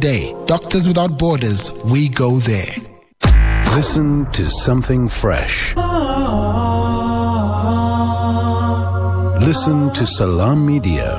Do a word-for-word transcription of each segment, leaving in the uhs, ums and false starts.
today. Doctors Without Borders, we go there. Listen to something fresh. Listen to Salam Media.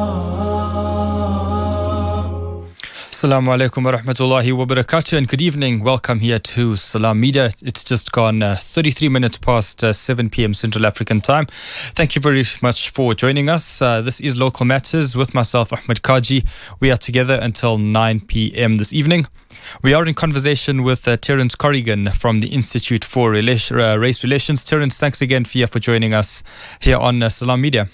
Assalamu alaikum wa rahmatullahi wa barakatuh, and good evening. Welcome here to Salam Media. It's just gone uh, thirty-three minutes past uh, seven p.m. Central African time. Thank you very much for joining us. Uh, this is Local Matters with myself, Ahmed Kaji. We are together until nine p.m. this evening. We are in conversation with uh, Terence Corrigan from the Institute for Relation, uh, Race Relations. Terence, thanks again for, for joining us here on uh, Salam Media.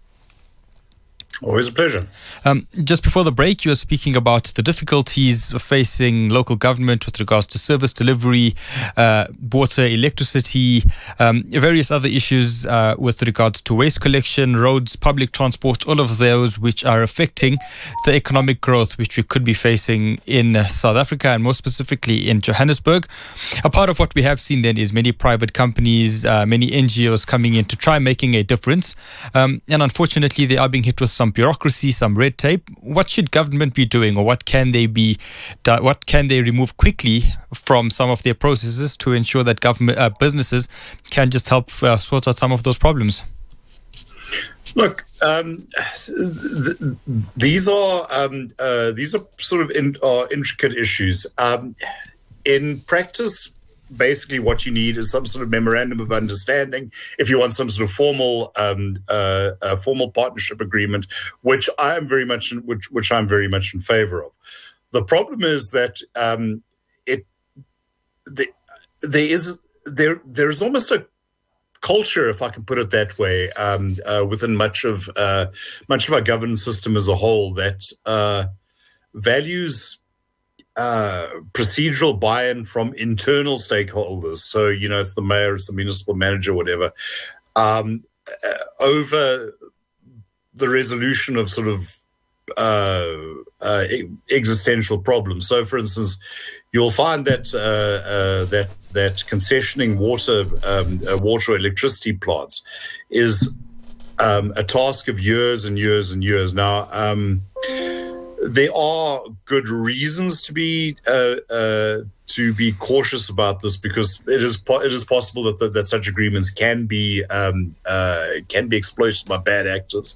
Always a pleasure. Um, just before the break, you were speaking about the difficulties facing local government with regards to service delivery, uh, water, electricity, um, various other issues uh, with regards to waste collection, roads, public transport, all of those which are affecting the economic growth which we could be facing in uh, South Africa and more specifically in Johannesburg. A part of what we have seen then is many private companies, uh, many N G Os coming in to try making a difference. Um, and unfortunately, they are being hit with some bureaucracy, some red tape. What should government be doing, or what can they be, what can they remove quickly from some of their processes to ensure that government uh, businesses can just help uh, sort out some of those problems? Look, um, th- th- these are um, uh, these are sort of in, uh, intricate issues. Um, in practice, basically what you need is some sort of memorandum of understanding if you want some sort of formal um, uh, uh, formal partnership agreement, which I am very much in, which which I'm very much in favor of. The problem is that um, it the, there is there there is almost a culture, if I can put it that way, um, uh, within much of uh, much of our governance system as a whole that uh, values Uh, procedural buy-in from internal stakeholders. So, you know, it's the mayor, it's the municipal manager, whatever, um, uh, over the resolution of sort of uh, uh, existential problems. So, for instance, you'll find that uh, uh, that that concessioning water, um, uh, water or electricity plants is um, a task of years and years and years. Now, um, there are good reasons to be uh, uh, to be cautious about this, because it is po- it is possible that, that that such agreements can be um, uh, can be exploited by bad actors.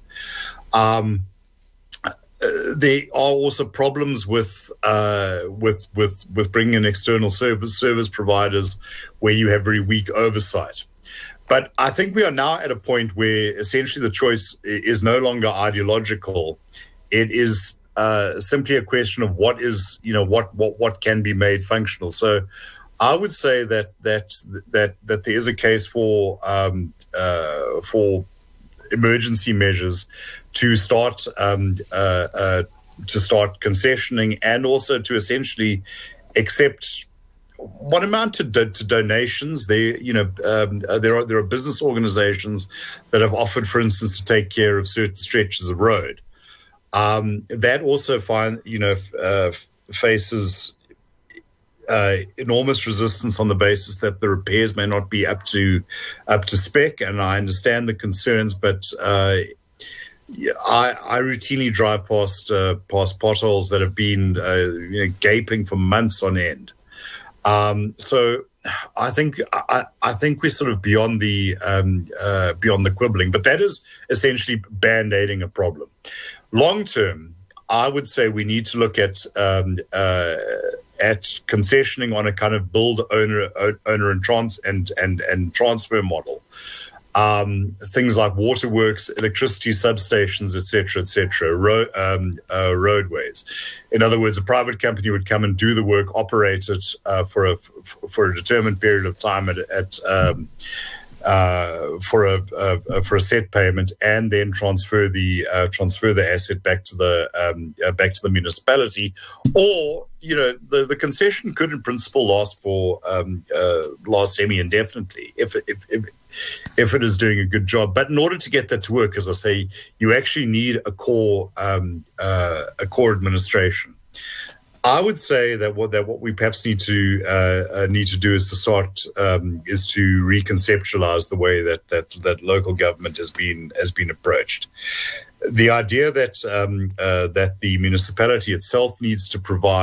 Um, uh, there are also problems with uh, with with with bringing in external service service providers where you have very weak oversight. But I think we are now at a point where essentially the choice is no longer ideological. It is Uh, simply a question of what is, you know, what, what, what can be made functional. So I would say that that that that there is a case for um, uh, for emergency measures to start um, uh, uh, to start concessioning, and also to essentially accept what amount to, do, to donations. They, you know, um, there are there are business organizations that have offered, for instance, to take care of certain stretches of road. Um, that also find, you know, uh, faces uh, enormous resistance on the basis that the repairs may not be up to up to spec, and I understand the concerns, but uh, I, I routinely drive past uh, past potholes that have been uh, you know, gaping for months on end. Um, so I think I, I think we're sort of beyond the um, uh, beyond the quibbling, but that is essentially band-aiding a problem. Long term, I would say we need to look at um, uh, at concessioning on a kind of build, owner, owner and trans and and and transfer model. Um, things like waterworks, electricity substations, et cetera, et cetera, ro- um, uh, roadways. In other words, a private company would come and do the work, operate it uh, for a for a determined period of time at, at um, uh, for a, a for a set payment, and then transfer the uh, transfer the asset back to the um, uh, back to the municipality. Or, you know, the, the concession could in principle last for um, uh, last semi indefinitely if if, if if it is doing a good job. But in order to get that to work, as I say, you actually need a core um, uh, a core administration. I would say that what that what we perhaps need to uh, uh, need to do is to start um, is to reconceptualize the way that that that local government has been has been approached. The idea that um, uh, that the municipality itself needs to provide